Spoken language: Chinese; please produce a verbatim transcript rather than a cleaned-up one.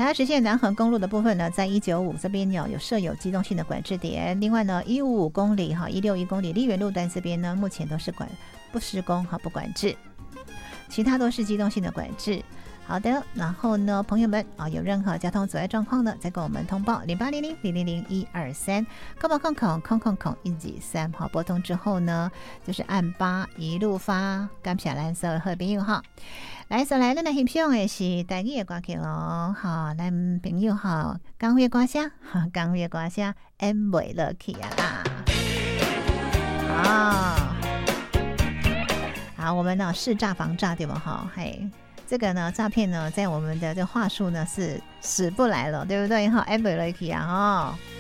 台十线南横公路的部分呢，在一九五这边有有设有机动性的管制点。另外呢，一五五公里哈，一六一公里丽园路段这边呢，目前都是管不施工哈，不管制，其他都是机动性的管制。好的，然后呢，朋友们啊，有任何交通阻碍状况呢，再跟我们通报零八零零零零零一二三，空八空空空空空一几三，好，拨通之后呢，就是按八一路发，感谢蓝色和朋友哈。来，所来咱来欣赏的是台语的歌曲咯，哈，咱朋友哈，港乐歌声，哈，港乐歌声，演袂落去啊啦，啊，好，我们呢试诈防诈对吧？哈，嘿。这个呢，诈骗呢，在我们的这个话术呢是死不来了，对不对？哈 ，Every Lucky 啊，哦。